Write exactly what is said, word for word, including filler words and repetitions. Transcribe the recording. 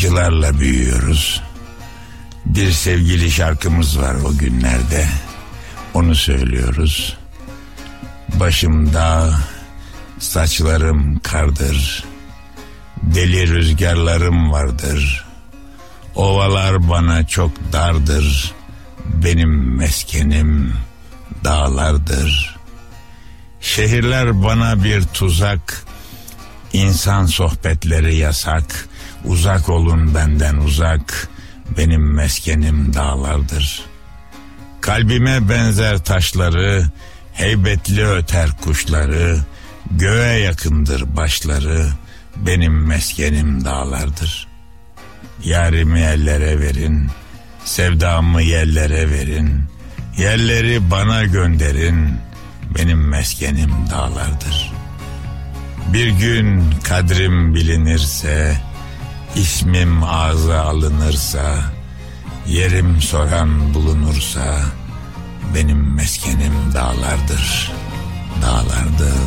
acılarla büyüyoruz. Bir sevgili şarkımız var o günlerde. Onu söylüyoruz. Başım dağ, saçlarım kardır. Deli rüzgarlarım vardır. Ovalar bana çok dardır. Benim meskenim dağlardır. Şehirler bana bir tuzak. İnsan sohbetleri yasak. Uzak olun benden uzak. Benim meskenim dağlardır. Kalbime benzer taşları, heybetli öter kuşları, göğe yakındır başları. Benim meskenim dağlardır. Yarimi ellere verin, sevdamı yerlere verin. Yerleri bana gönderin. Benim meskenim dağlardır. Bir gün kadrim bilinirse, ismim ağza alınırsa, yerim soran bulunursa, benim meskenim dağlardır, dağlardır.